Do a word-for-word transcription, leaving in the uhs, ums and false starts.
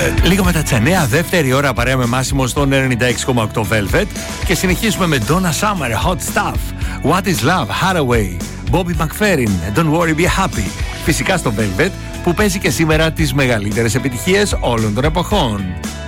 Λίγο μετά τις εννιά, δεύτερη ώρα παρέα με Μάσιμο στον ενενήντα έξι κόμμα οκτώ Velvet και συνεχίζουμε με Donna Summer, Hot Stuff, What is Love, Haraway, Bobby McFerrin, Don't Worry Be Happy. Φυσικά στο Velvet που παίζει και σήμερα τις μεγαλύτερες επιτυχίες όλων των εποχών.